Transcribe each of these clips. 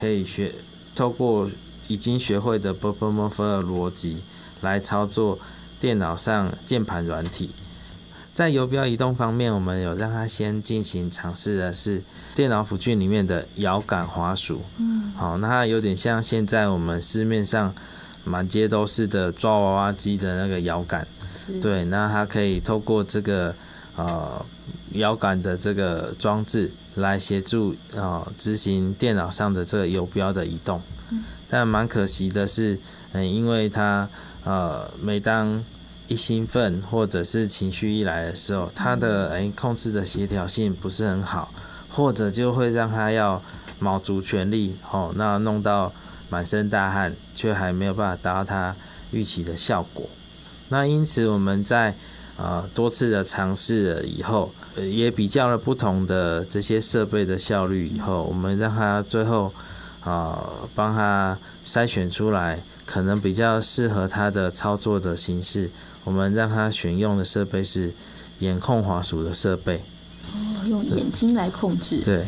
可以透过已经学会的 Bubble 逻辑来操作电脑上键盘软体。在游标移动方面，我们有让他先进行尝试的是电脑辅具里面的摇杆滑鼠。好，那它有点像现在我们市面上满街都是的抓娃娃机的那个摇杆。对，那它可以透过这个摇杆的这个装置来协助执行电脑上的这个游标的移动。但蛮可惜的是，因为它每当一兴奋或者是情绪一来的时候，它的控制的协调性不是很好，或者就会让它要卯足全力，那弄到满身大汗，却还没有办法达到它预期的效果。那因此我们在多次的尝试了以后，也比较了不同的这些设备的效率以后，我们让它最后帮它筛选出来可能比较适合它的操作的形式。我们让它选用的设备是眼控滑鼠的设备。 用眼睛来控制。 对，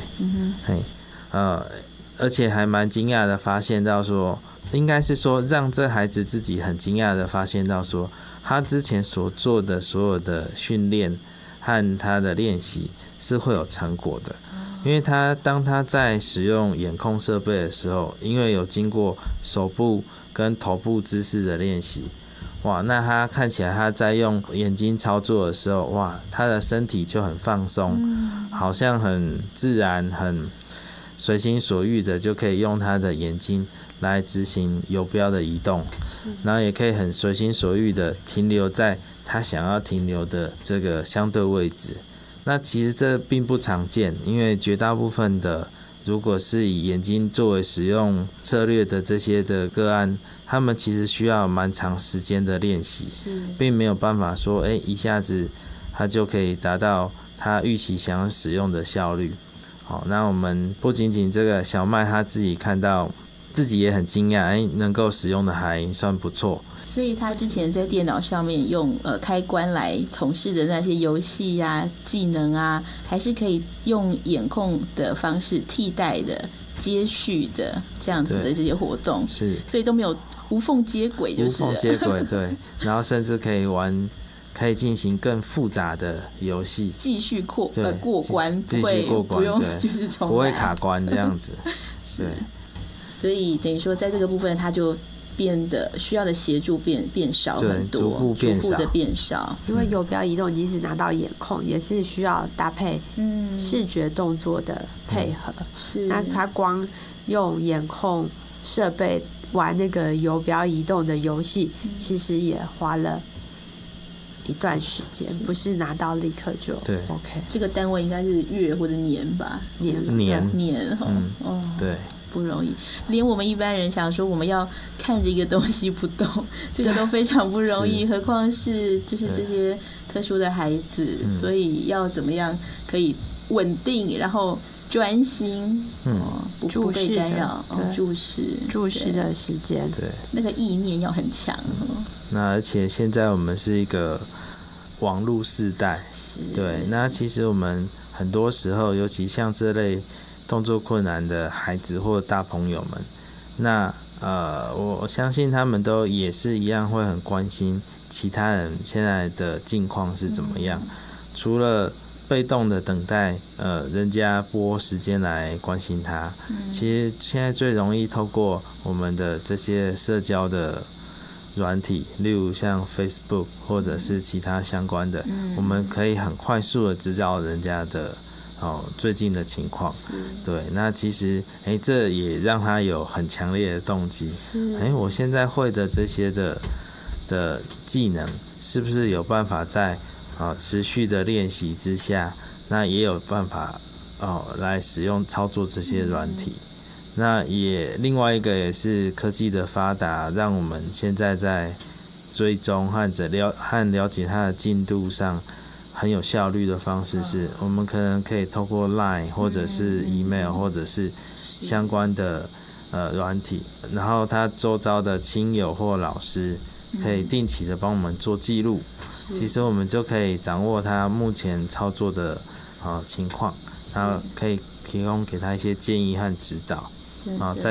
而且还蛮惊讶的发现到说，应该是说让这孩子自己很惊讶的发现到说，他之前所做的所有的训练和他的练习是会有成果的。因为当他在使用眼控设备的时候，因为有经过手部跟头部姿势的练习，哇，那他看起来他在用眼睛操作的时候，哇，他的身体就很放松，好像很自然很随心所欲的就可以用他的眼睛来执行游标的移动，然后也可以很随心所欲的停留在他想要停留的这个相对位置。那其实这并不常见，因为绝大部分的如果是以眼睛作为使用策略的这些的个案，他们其实需要蛮长时间的练习，并没有办法说一下子他就可以达到他预期想要使用的效率。好，那我们不仅仅这个小麦他自己看到自己也很惊讶，能够使用的还算不错。 所以他之前在电脑上面用开关来从事的那些游戏啊、技能啊，还是可以用眼控的方式替代的、接续的这样子的这些活动， 是， 所以都没有无缝接轨，就是无缝接轨，对，然后甚至可以进行更复杂的游戏， 继续过关，不用就是重来， 不会卡关这样子。 是，所以等于说在这个部分，他就变得需要的协助变少很多， 逐步的变少。 因为游标移动即使拿到眼控，也是需要搭配视觉动作的配合。那他光用眼控设备玩那个游标移动的游戏，其实也花了一段时间，不是拿到立刻就 OK。 这个单位应该是月或者年吧？年对。 不容易，连我们一般人想说我们要看着一个东西不动，这个都非常不容易，何况是就是这些特殊的孩子，所以要怎么样可以稳定，然后专心，不被干扰，注视的时间， 对， 那个意念要很强。 那而且现在我们是一个网络世代，对，那其实我们很多时候，尤其像这类动作困难的孩子或大朋友们，那我相信他们都也是一样会很关心其他人现在的境况是怎么样，除了被动的等待人家拨时间来关心他，其实现在最容易透过我们的这些社交的软体，例如像 Facebook 或者是其他相关的，我们可以很快速的知道人家的最近的情况。对，那其实这也让他有很强烈的动机，我现在会的这些的技能是不是有办法在持续的练习之下，那也有办法来使用操作这些软体。那也另外一个也是科技的发达，让我们现在在追踪和了解它的进度上很有效率的方式是，我们可能可以透过 LINE 或者是 email 或者是相关的软体，然后他周遭的亲友或老师可以定期的帮我们做记录，其实我们就可以掌握他目前操作的情况，然后可以提供给他一些建议和指导。